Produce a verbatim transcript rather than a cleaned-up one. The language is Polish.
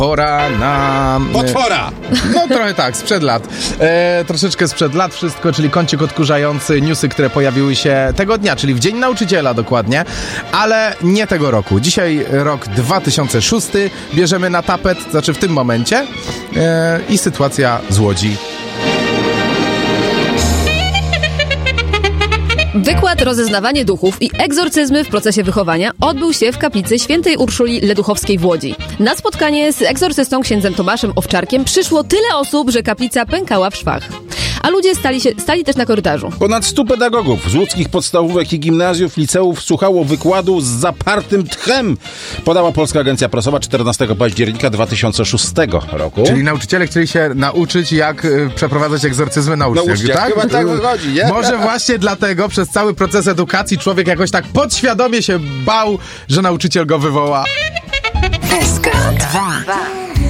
pora na... Potwora! No trochę tak, sprzed lat. E, troszeczkę sprzed lat wszystko, czyli kącik odkurzający, newsy, które pojawiły się tego dnia, czyli w Dzień Nauczyciela dokładnie, ale nie tego roku. Dzisiaj rok dwa tysiące szósty, bierzemy na tapet, znaczy w tym momencie e, i sytuacja z Łodzi. Wykład Rozeznawanie duchów i egzorcyzmy w procesie wychowania odbył się w kaplicy świętej Urszuli Leduchowskiej w Łodzi. Na spotkanie z egzorcystą księdzem Tomaszem Owczarkiem przyszło tyle osób, że kaplica pękała w szwach. A ludzie stali, się, stali też na korytarzu. Ponad stu pedagogów z łódzkich podstawówek i gimnazjów, liceów słuchało wykładu z zapartym tchem, podała Polska Agencja Prasowa czternastego października dwa tysiące szóstego roku. Czyli nauczyciele chcieli się nauczyć, jak y, przeprowadzać egzorcyzmy na uczniach, uczniach, tak? chyba tak wychodzi, nie? Może właśnie dlatego przez cały proces edukacji człowiek jakoś tak podświadomie się bał, że nauczyciel go wywoła. S K dwa.